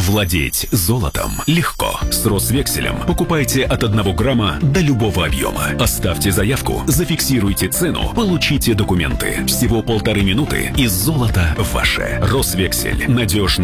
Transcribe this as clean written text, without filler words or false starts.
Владеть золотом легко. С Росвекселем покупайте от 1 грамма до любого объема. Оставьте заявку, зафиксируйте цену, получите документы. Всего 1,5 минуты, и золото ваше. Росвексель. Надежный